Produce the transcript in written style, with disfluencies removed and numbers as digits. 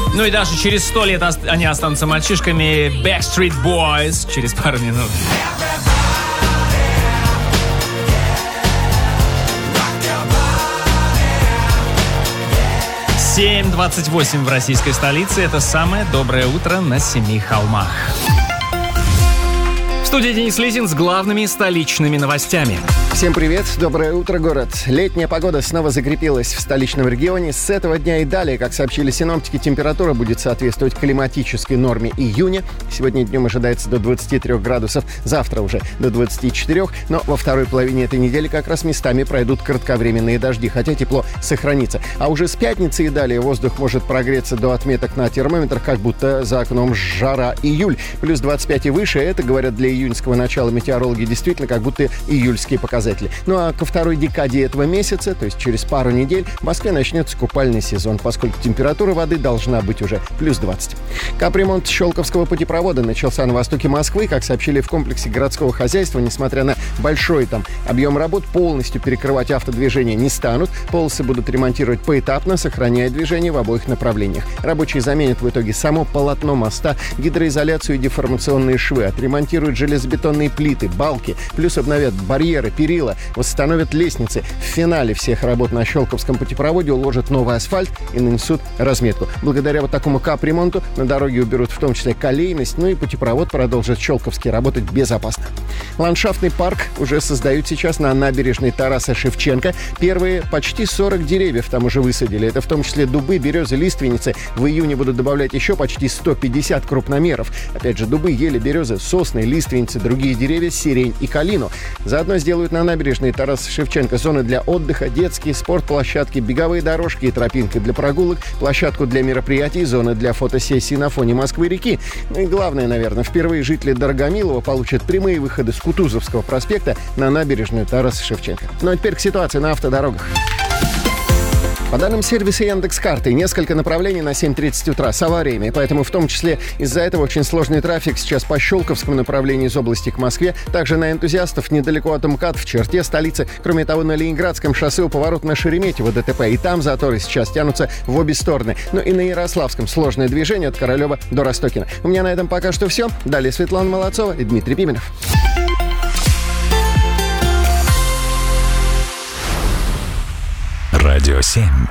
Ну и даже через 100 лет они останутся мальчишками. Backstreet Boys через пару минут. 7:28 в российской столице. Это самое доброе утро на Семи холмах. В студии Денис Лизин с главными столичными новостями. Всем привет, доброе утро, город. Летняя погода снова закрепилась в столичном регионе. С этого дня и далее, как сообщили синоптики, температура будет соответствовать климатической норме июня. Сегодня днем ожидается до 23 градусов, завтра уже до 24, но во второй половине этой недели как раз местами пройдут кратковременные дожди, хотя тепло сохранится. А уже с пятницы и далее воздух может прогреться до отметок на термометрах, как будто за окном жара июль. Плюс 25 и выше, это, говорят, для июньского начала метеорологи действительно как будто июльские показатели. Ну а ко второй декаде этого месяца, то есть через пару недель, в Москве начнется купальный сезон, поскольку температура воды должна быть уже плюс 20. Капремонт Щелковского путепровода начался на востоке Москвы. Как сообщили в комплексе городского хозяйства, несмотря на большой там объем работ, полностью перекрывать автодвижение не станут. Полосы будут ремонтировать поэтапно, сохраняя движение в обоих направлениях. Рабочие заменят в итоге само полотно моста, гидроизоляцию и деформационные швы, отремонтируют железобетонные плиты, балки, плюс обновят барьеры, перила, восстановят лестницы. В финале всех работ на Щелковском путепроводе уложат новый асфальт и нанесут разметку. Благодаря вот такому капремонту на дороге уберут в том числе колейность, ну и путепровод продолжит Щелковский работать безопасно. Ландшафтный парк уже создают сейчас на набережной Тараса Шевченко. Первые почти 40 деревьев там уже высадили. Это в том числе дубы, березы, лиственницы. В июне будут добавлять еще почти 150 крупномеров. Опять же, дубы, ели, березы, сосны, лиственницы, другие деревья, сирень и калину. Заодно сделают на набережной Тараса Шевченко зоны для отдыха, детские, спортплощадки, беговые дорожки и тропинки для прогулок, площадку для мероприятий, зоны для фотосессий на фоне Москвы-реки. Ну и главное, наверное, впервые жители Дорогомилова получат прямые выходы с Кутузовского проспекта на набережную Тараса Шевченко. Ну а теперь к ситуации на автодорогах. По данным сервиса Яндекс.Карты, несколько направлений на 7:30 утра с авариями, поэтому в том числе из-за этого очень сложный трафик сейчас по Щелковскому направлению из области к Москве, также на Энтузиастов недалеко от МКАД в черте столицы. Кроме того, на Ленинградском шоссе у поворота на Шереметьево ДТП, и там заторы сейчас тянутся в обе стороны. Ну и на Ярославском сложное движение от Королева до Ростокина. У меня на этом пока что все. Далее Светлана Молодцова и Дмитрий Пименов. Радио 7.